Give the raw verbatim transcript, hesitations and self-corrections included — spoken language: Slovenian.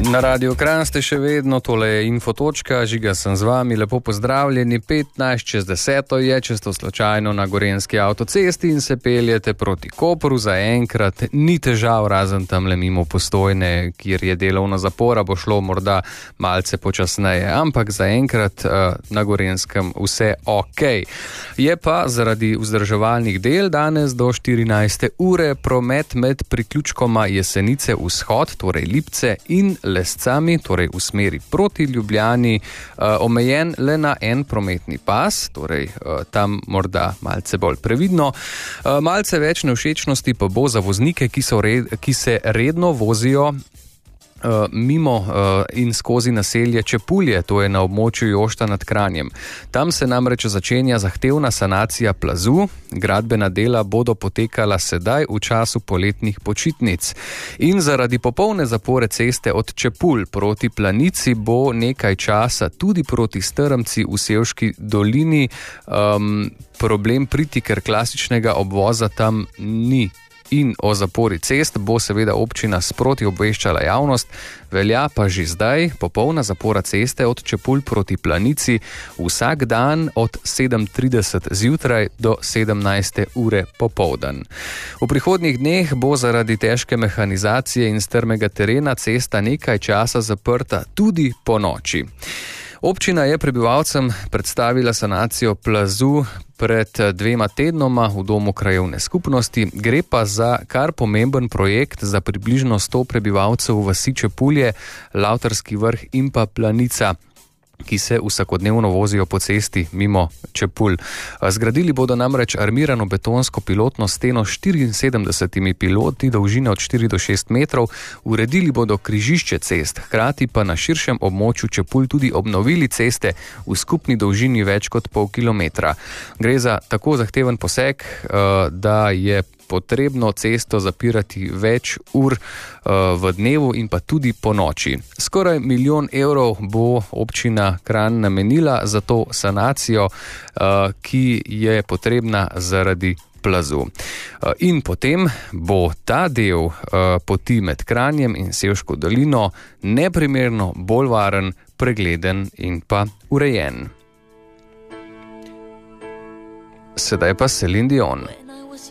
Na Radio Kranj ste še vedno, tole je Infotočka, Žiga sem z vami, lepo pozdravljeni. petnajst čez deseto je, če ste slučajno na gorenjski avtocesti in se peljete proti Kopru, zaenkrat ni težav, razen tamle mimo Postojne, kjer je delovna zapora, bo šlo morda malce počasneje, ampak zaenkrat uh, na Gorenjskem vse ok. Je pa zaradi vzdrževalnih del danes do štirinajste ure promet med priključkoma Jesenice vzhod, torej Lipce, in Lescami, torej v smeri proti Ljubljani, uh, omejen le na en prometni pas, torej uh, tam morda malce bolj previdno. Uh, malce več nevšečnosti pa bo za voznike, ki, so red, ki se redno vozijo Uh, mimo uh, in skozi naselje Čepulje, to je na območju Jošta nad Kranjem. Tam se namreč začenja zahtevna sanacija plazu, gradbena dela bodo potekala sedaj v času poletnih počitnic. In zaradi popolne zapore ceste od Čepulj proti Planici bo nekaj časa tudi proti Strmci v Sevški dolini um, problem priti, ker klasičnega obvoza tam ni. In o zapori cest bo seveda občina sproti obveščala javnost, velja pa že zdaj popolna zapora ceste od Čepulj proti Planici vsak dan od sedem trideset zjutraj do sedemnajste ure popoldan. V prihodnjih dneh bo zaradi težke mehanizacije in strmega terena cesta nekaj časa zaprta tudi po noči. Občina je prebivalcem predstavila sanacijo plazu pred dvema tednoma v domu krajevne skupnosti. Gre pa za kar pomemben projekt za približno sto prebivalcev vasi Čepulje, Lavtarski vrh in pa Planica, ki se vsakodnevno vozijo po cesti mimo Čepulj. Zgradili bodo namreč armirano betonsko pilotno steno s štiriinsedemdesetimi piloti dolžine od štiri do šest metrov, uredili bodo križišče cest, hkrati pa na širšem območju Čepulj tudi obnovili ceste v skupni dolžini več kot pol kilometra. Gre za tako zahteven poseg, da je potrebno cesto zapirati več ur uh, v dnevu in pa tudi po noči. Skoraj milijon evrov bo občina Kranj namenila za to sanacijo, uh, ki je potrebna zaradi plazu. Uh, in potem bo ta del uh, poti med Kranjem in Sevško dolino neprimerno bolj varen, pregleden in pa urejen. Sedaj pa Celine Dion.